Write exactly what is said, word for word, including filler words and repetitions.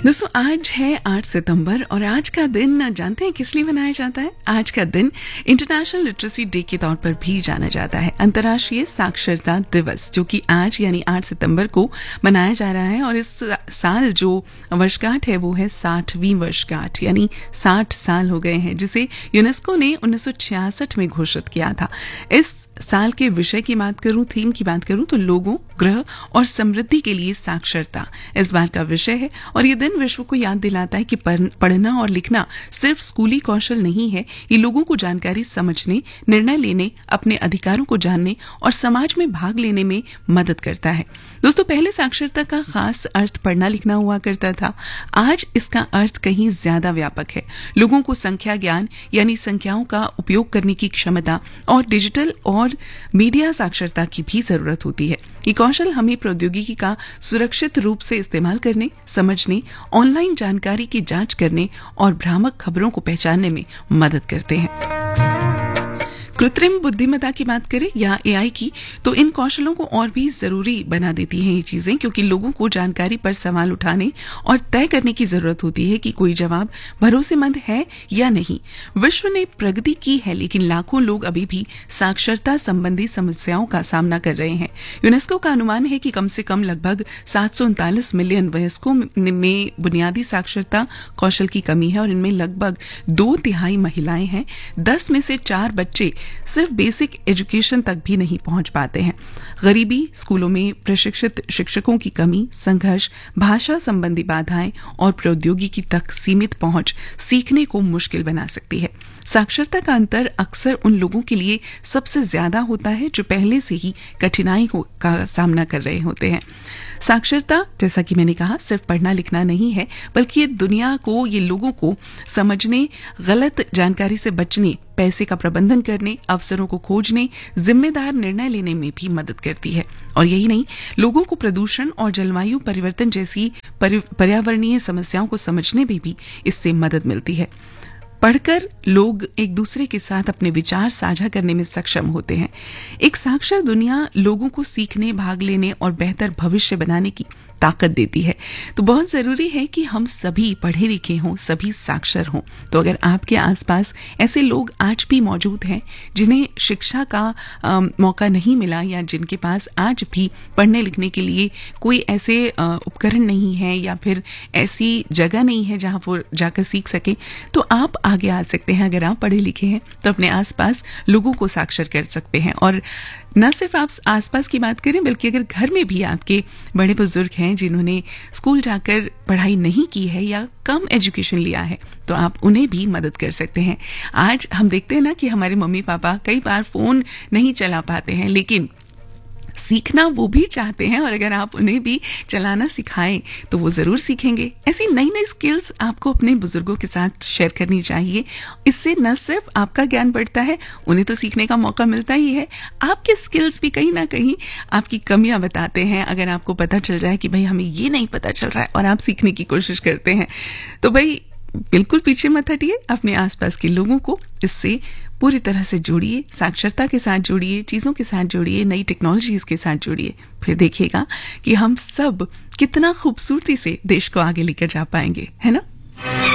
दोस्तों आज है आठ सितंबर और आज का दिन जानते हैं किस लिए मनाया जाता है। आज का दिन इंटरनेशनल लिटरेसी डे के तौर पर भी जाना जाता है, अंतर्राष्ट्रीय साक्षरता दिवस, जो कि आज यानी आठ सितंबर को मनाया जा रहा है। और इस साल जो वर्षगांठ है वो है साठवीं वर्षगांठ, यानी साठ साल हो गए हैं, जिसे यूनेस्को ने उन्नीस सौ छियासठ में घोषित किया था। इस साल के विषय की बात करूं, थीम की बात करूं तो लोगों, ग्रह और समृद्धि के लिए साक्षरता इस बार का विषय है। और ये दिन विश्व को याद दिलाता है कि पढ़ना और लिखना सिर्फ स्कूली कौशल नहीं है, ये लोगों को जानकारी समझने, निर्णय लेने, अपने अधिकारों को जानने और समाज में भाग लेने में मदद करता है। दोस्तों, पहले साक्षरता का खास अर्थ पढ़ना लिखना हुआ करता था। आज इसका अर्थ कहीं ज्यादा व्यापक है। लोगों को संख्या ज्ञान यानी संख्याओं का उपयोग करने की क्षमता और डिजिटल और मीडिया साक्षरता की भी जरूरत होती है। ये कौशल हमें प्रौद्योगिकी का सुरक्षित रूप से इस्तेमाल करने, समझने, ऑनलाइन जानकारी की जांच करने और भ्रामक खबरों को पहचानने में मदद करते हैं। कृत्रिम बुद्धिमत्ता की बात करें या एआई की, तो इन कौशलों को और भी जरूरी बना देती हैं ये चीजें, क्योंकि लोगों को जानकारी पर सवाल उठाने और तय करने की जरूरत होती है कि कोई जवाब भरोसेमंद है या नहीं। विश्व ने प्रगति की है, लेकिन लाखों लोग अभी भी साक्षरता संबंधी समस्याओं का सामना कर रहे हैं। यूनेस्को का अनुमान है कि कम से कम लगभग सात सौ उनतालीस मिलियन वयस्कों में बुनियादी साक्षरता कौशल की कमी है और इनमें लगभग दो तिहाई महिलाएं हैं। दस में से चार बच्चे सिर्फ बेसिक एजुकेशन तक भी नहीं पहुंच पाते हैं। गरीबी, स्कूलों में प्रशिक्षित शिक्षकों की कमी, संघर्ष, भाषा संबंधी बाधाएं और प्रौद्योगिकी तक सीमित पहुंच सीखने को मुश्किल बना सकती है। साक्षरता का अंतर अक्सर उन लोगों के लिए सबसे ज्यादा होता है जो पहले से ही कठिनाई का सामना कर रहे होते हैं। साक्षरता, जैसा कि मैंने कहा, सिर्फ पढ़ना लिखना नहीं है, बल्कि ये दुनिया को, ये लोगों को समझने, गलत जानकारी से बचने, पैसे का प्रबंधन करने, अवसरों को खोजने, जिम्मेदार निर्णय लेने में भी मदद करती है। और यही नहीं, लोगों को प्रदूषण और जलवायु परिवर्तन जैसी पर्यावरणीय समस्याओं को समझने में भी इससे मदद मिलती है। पढ़कर लोग एक दूसरे के साथ अपने विचार साझा करने में सक्षम होते हैं। एक साक्षर दुनिया लोगों को सीखने, भाग लेने और बेहतर भविष्य बनाने की ताकत देती है। तो बहुत जरूरी है कि हम सभी पढ़े लिखे हों, सभी साक्षर हों। तो अगर आपके आसपास ऐसे लोग आज भी मौजूद हैं जिन्हें शिक्षा का आ, मौका नहीं मिला, या जिनके पास आज भी पढ़ने लिखने के लिए कोई ऐसे आ, उपकरण नहीं है या फिर ऐसी जगह नहीं है जहां वो जाकर सीख सके, तो आप आगे आ सकते हैं। अगर आप पढ़े लिखे हैं तो अपने आसपास लोगों को साक्षर कर सकते हैं। और न सिर्फ आप आसपास की बात करें, बल्कि अगर घर में भी आपके बड़े बुजुर्ग हैं जिन्होंने स्कूल जाकर पढ़ाई नहीं की है या कम एजुकेशन लिया है, तो आप उन्हें भी मदद कर सकते हैं। आज हम देखते हैं ना कि हमारे मम्मी पापा कई बार फोन नहीं चला पाते हैं, लेकिन सीखना वो भी चाहते हैं, और अगर आप उन्हें भी चलाना सिखाएं तो वो जरूर सीखेंगे। ऐसी नई नई स्किल्स आपको अपने बुजुर्गों के साथ शेयर करनी चाहिए। इससे न सिर्फ आपका ज्ञान बढ़ता है, उन्हें तो सीखने का मौका मिलता ही है, आपके स्किल्स भी कहीं ना कहीं आपकी कमियां बताते हैं। अगर आपको पता चल जाए कि भाई हमें ये नहीं पता चल रहा है और आप सीखने की कोशिश करते हैं, तो भाई बिल्कुल पीछे मत हटिए, अपने आसपास के लोगों को इससे पूरी तरह से जोड़िए, साक्षरता के साथ जोड़िए, चीजों के साथ जोड़िए, नई टेक्नोलॉजीज के साथ जोड़िए। फिर देखिएगा कि हम सब कितना खूबसूरती से देश को आगे लेकर जा पाएंगे, है ना।